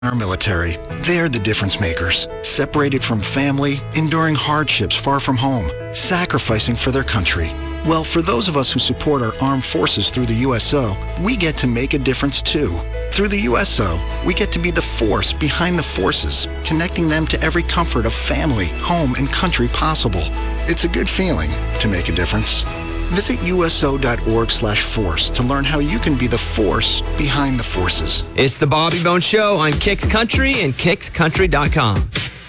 Our military, they're the difference makers. Separated from family, enduring hardships far from home, sacrificing for their country. Well, for those of us who support our armed forces through the USO, we get to make a difference too. Through the USO, we get to be the force behind the forces, connecting them to every comfort of family, home, and country possible. It's a good feeling to make a difference. Visit USO.org/force to learn how you can be the force behind the forces. It's the Bobby Bones Show on Kicks Country and KicksCountry.com.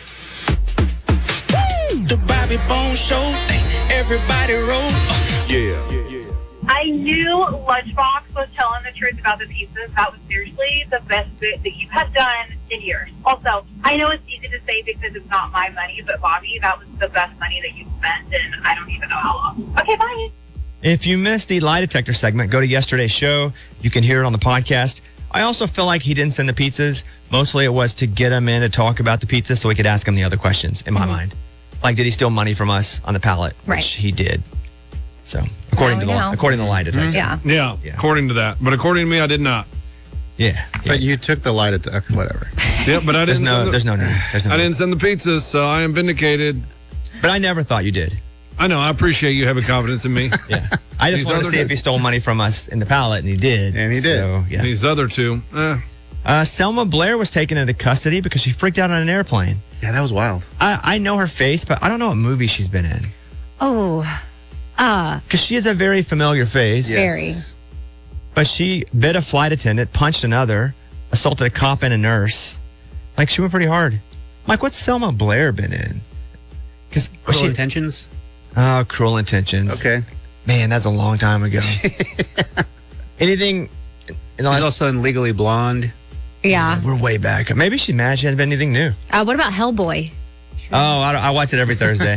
The Bobby Bones Show, everybody roll. Yeah. I knew Lunchbox was telling the truth about the pizzas. That was seriously the best bit that you have done in years. Also, I know it's easy to say because it's not my money, but Bobby, that was the best money that you spent, and I don't even know how long. Okay, bye. If you missed the lie detector segment, go to yesterday's show. You can hear it on the podcast. I also feel like he didn't send the pizzas. Mostly it was to get him in to talk about the pizza so we could ask him the other questions, in my mind. Like, did he steal money from us on the pallet? Right. Which he did. So, according to the lie detector. Yeah. Yeah, according to that. But according to me, I did not. Yeah. But you took the lie detector, whatever. Yeah, but I didn't. There's no need. I didn't send the pizzas, so I am vindicated. But I never thought you did. I know. I appreciate you having confidence in me. Yeah. I just wanted to see if he stole money from us in the pallet, and he did. And he did. So, yeah. These other two. Selma Blair was taken into custody because she freaked out on an airplane. Yeah, that was wild. I know her face, but I don't know what movie she's been in. Oh, Because she has a very familiar face. very. But she bit a flight attendant, punched another, assaulted a cop and a nurse. Like, she went pretty hard. Mike, what's Selma Blair been in? Cruel Intentions? Oh, Cruel Intentions. Okay. Man, that's a long time ago. Anything? She's also in Legally Blonde. Yeah. We're way back. Maybe she's mad she hasn't been anything new. What about Hellboy? Oh, I watch it every Thursday.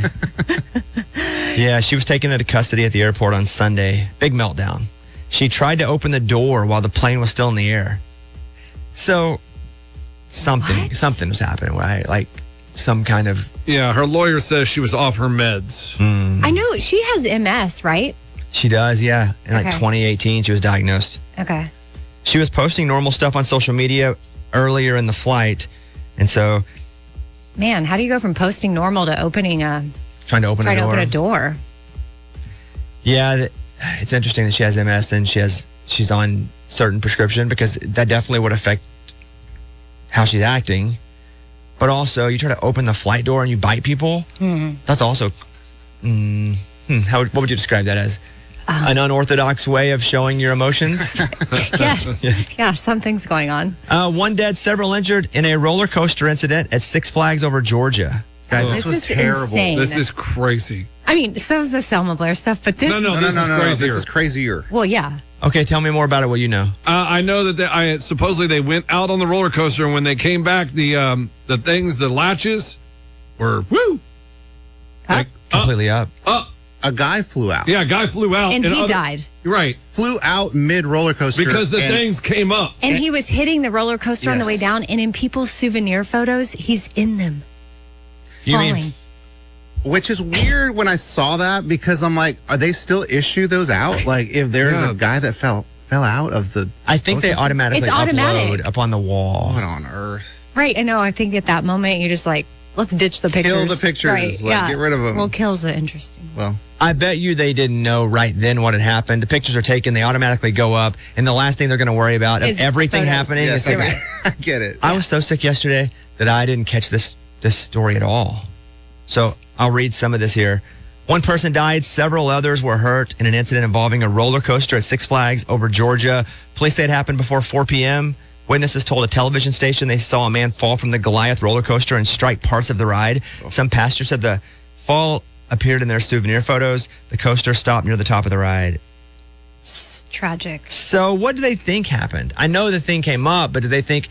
Yeah, she was taken into custody at the airport on Sunday. Big meltdown. She tried to open the door while the plane was still in the air. So something was happening, right? Like some kind of... Yeah, her lawyer says she was off her meds. I know she has MS, right? She does, yeah. In like Okay. 2018, she was diagnosed. Okay. She was posting normal stuff on social media earlier in the flight. And so... Man, how do you go from posting normal to Trying to open a door. Yeah, it's interesting that she has MS and she's on certain prescription because that definitely would affect how she's acting. But also, you try to open the flight door and you bite people. That's also, what would you describe that as? An unorthodox way of showing your emotions? Yes. Yeah, something's going on. One dead, several injured in a roller coaster incident at Six Flags over Georgia. Guys, This this was is terrible. insane. This is crazy. I mean, so's the Selma Blair stuff, but this No, is... this is crazier. This is crazier. Well, yeah. Okay, tell me more about it, what you know. I know that supposedly they went out on the roller coaster, and when they came back, the latches were woo. Up. Completely up. A guy flew out. Yeah, a guy flew out. And he died. Right. Flew out mid roller coaster. Because the things came up. And he was hitting the roller coaster on the way Yes. down, and in people's souvenir photos, he's in them. You mean falling. Which is weird when I saw that because I'm like, are they still issue those out? Like if there's a guy that fell out of the... I think they automatically It's automatic. upload up on the wall. What on earth? Right, I know. I think at that moment, you're just like, let's ditch the pictures. Kill the pictures. Right, Like, get rid of them. Well, kills are interesting. Well, I bet you they didn't know right then what had happened. The pictures are taken, they automatically go up, and the last thing they're going to worry about Is of everything photos. happening yes, is I, like, I get it. I was so sick yesterday that I didn't catch this story at all. So I'll read some of this here. One person died, several others were hurt in an incident involving a roller coaster at Six Flags over Georgia. Police say it happened before 4 p.m. Witnesses told a television station they saw a man fall from the Goliath roller coaster and strike parts of the ride. Some passengers said the fall appeared in their souvenir photos. The coaster stopped near the top of the ride. It's tragic. So what do they think happened? I know the thing came up, but do they think...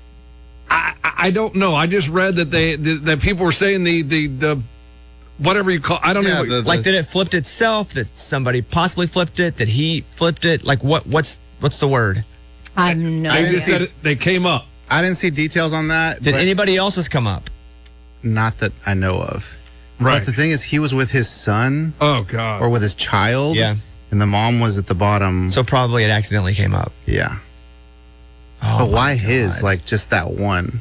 I don't know. I just read that that people were saying the whatever you call... I don't know. Like, did it flipped itself? That somebody possibly flipped it? That he flipped it? Like, what's the word? I'm no. They just said they came up. I didn't see details on that. Did but anybody else's come up? Not that I know of. Right. But the thing is, he was with his son Oh, God. or with his child. Yeah. And the mom was at the bottom. So probably it accidentally came up. Yeah. But why his? Like just that one?